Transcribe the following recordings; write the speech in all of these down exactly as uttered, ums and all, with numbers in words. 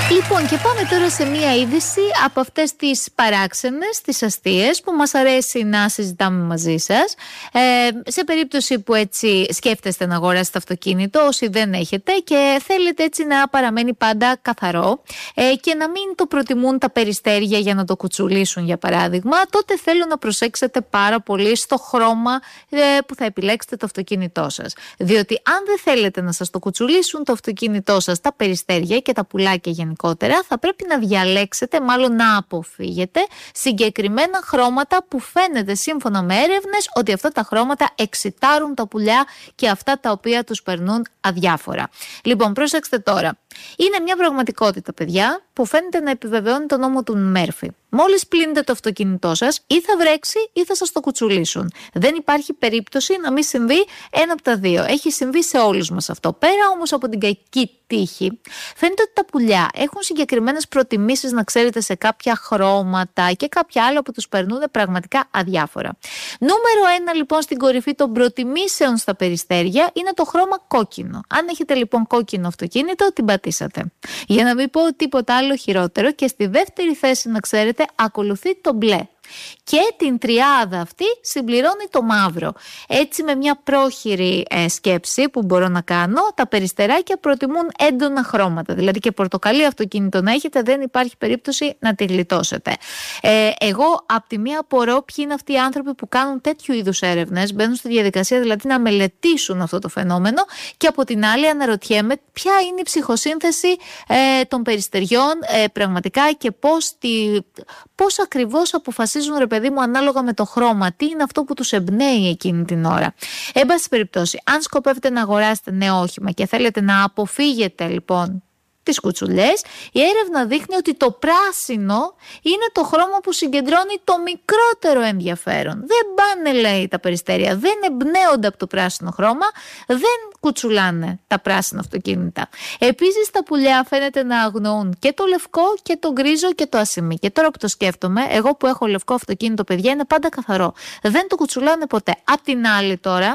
Λοιπόν, και πάμε τώρα σε μία είδηση από αυτές τις παράξενες, τις αστείες που μας αρέσει να συζητάμε μαζί σας. Ε, σε περίπτωση που έτσι σκέφτεστε να αγοράσετε αυτοκίνητο, όσοι δεν έχετε και θέλετε έτσι να παραμένει πάντα καθαρό ε, και να μην το προτιμούν τα περιστέρια για να το κουτσουλήσουν, για παράδειγμα, τότε θέλω να προσέξετε πάρα πολύ στο χρώμα ε, που θα επιλέξετε το αυτοκίνητό σας. Διότι αν δεν θέλετε να σας το κουτσουλήσουν το αυτοκίνητό σας τα περιστέρια και τα πουλάκια γενικότερα, θα πρέπει να διαλέξετε, μάλλον να αποφύγετε συγκεκριμένα χρώματα που φαίνεται σύμφωνα με έρευνες ότι αυτά τα χρώματα εξητάρουν τα πουλιά και αυτά τα οποία τους περνούν αδιάφορα. Λοιπόν, πρόσεξτε τώρα. Είναι μια πραγματικότητα, παιδιά, που φαίνεται να επιβεβαιώνει τον νόμο του Μέρφυ. Μόλις πλύνετε το αυτοκίνητό σας, ή θα βρέξει ή θα σας το κουτσουλήσουν. Δεν υπάρχει περίπτωση να μην συμβεί ένα από τα δύο. Έχει συμβεί σε όλους μας αυτό. Πέρα όμως από την κακή τύχη, φαίνεται ότι τα πουλιά έχουν συγκεκριμένες προτιμήσεις, να ξέρετε, σε κάποια χρώματα και κάποια άλλα που τους περνούν πραγματικά αδιάφορα. Νούμερο ένα λοιπόν στην κορυφή των προτιμήσεων στα περιστέρια είναι το χρώμα κόκκινο. Αν έχετε λοιπόν κόκκινο αυτοκίνητο, την πατήσατε. Για να μην πω τίποτα άλλο χειρότερο, και στη δεύτερη θέση, να ξέρετε, ακολουθεί το μπλε. Και την τριάδα αυτή συμπληρώνει το μαύρο. Έτσι, με μια πρόχειρη ε, σκέψη που μπορώ να κάνω, τα περιστεράκια προτιμούν έντονα χρώματα. Δηλαδή και πορτοκαλί αυτοκίνητο να έχετε, δεν υπάρχει περίπτωση να τη γλιτώσετε. Ε, εγώ απ' τη μία απορώ ποιοι είναι αυτοί οι άνθρωποι που κάνουν τέτοιου είδους έρευνες, μπαίνουν στη διαδικασία δηλαδή να μελετήσουν αυτό το φαινόμενο, και από την άλλη αναρωτιέμαι ποια είναι η ψυχοσύνθεση ε, των περιστεριών ε, πραγματικά, και πώς, τη, πώς ακριβώς αποφασίζουν, ρε παιδί μου, ανάλογα με το χρώμα, τι είναι αυτό που τους εμπνέει εκείνη την ώρα. Εν πάση περιπτώσει, αν σκοπεύετε να αγοράσετε νέο όχημα και θέλετε να αποφύγετε λοιπόν τις κουτσουλιές, η έρευνα δείχνει ότι το πράσινο είναι το χρώμα που συγκεντρώνει το μικρότερο ενδιαφέρον. Δεν πάνε, λέει, τα περιστέρια, δεν εμπνέονται από το πράσινο χρώμα, δεν κουτσουλάνε τα πράσινα αυτοκίνητα. Επίσης, τα πουλιά φαίνεται να αγνοούν και το λευκό και το γκρίζο και το ασημί. Και τώρα που το σκέφτομαι, εγώ που έχω λευκό αυτοκίνητο, παιδιά, είναι πάντα καθαρό. Δεν το κουτσουλάνε ποτέ. Απ' την άλλη τώρα,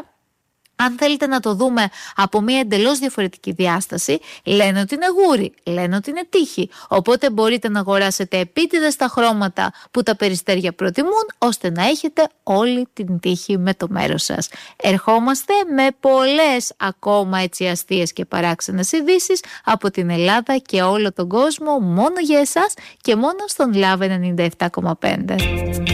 αν θέλετε να το δούμε από μια εντελώς διαφορετική διάσταση, λένε ότι είναι γούρι, λένε ότι είναι τύχη. Οπότε μπορείτε να αγοράσετε επίτηδες τα χρώματα που τα περιστέρια προτιμούν, ώστε να έχετε όλη την τύχη με το μέρος σας. Ερχόμαστε με πολλές ακόμα έτσι αστείες και παράξενες ειδήσεις από την Ελλάδα και όλο τον κόσμο, μόνο για εσάς και μόνο στον Love ενενήντα επτά κόμμα πέντε.